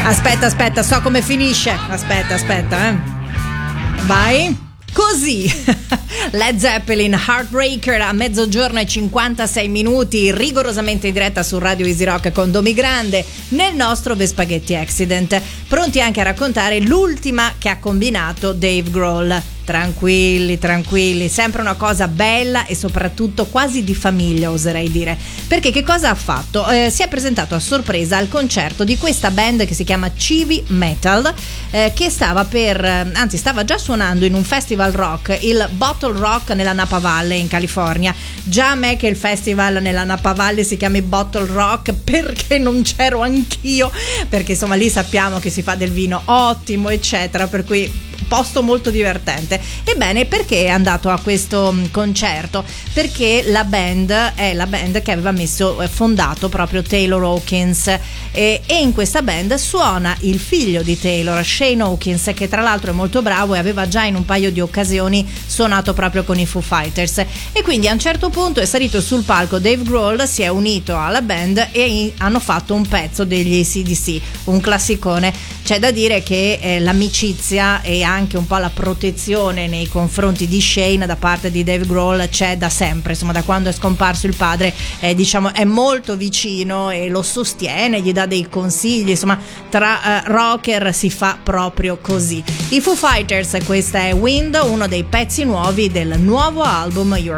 Aspetta, so come finisce. Aspetta. Vai. Così, Led Zeppelin, Heartbreaker a 12:56, rigorosamente in diretta su Radio Easy Rock con Domi Grande nel nostro Vespaghetti Accident, pronti anche a raccontare l'ultima che ha combinato Dave Grohl. Tranquilli, sempre una cosa bella e soprattutto quasi di famiglia, oserei dire, perché che cosa ha fatto? Si è presentato a sorpresa al concerto di questa band che si chiama Civi Metal, che stava già suonando in un festival rock, il Bottle Rock nella Napa Valley in California. Già a me che il festival nella Napa Valley si chiami Bottle Rock, perché non c'ero anch'io, perché insomma lì sappiamo che si fa del vino ottimo eccetera, per cui posto molto divertente. Ebbene, perché è andato a questo concerto? Perché la band è la band che aveva fondato proprio Taylor Hawkins, e in questa band suona il figlio di Taylor, Shane Hawkins, che tra l'altro è molto bravo e aveva già in un paio di occasioni suonato proprio con i Foo Fighters. E quindi a un certo punto è salito sul palco Dave Grohl, si è unito alla band e hanno fatto un pezzo degli AC/DC, un classicone. C'è da dire che l'amicizia e anche un po' la protezione nei confronti di Shane da parte di Dave Grohl c'è da sempre, insomma, da quando è scomparso il padre, diciamo è molto vicino e lo sostiene, gli dà dei consigli, insomma tra rocker si fa proprio così. I Foo Fighters, questa è Wind, uno dei pezzi nuovi del nuovo album Your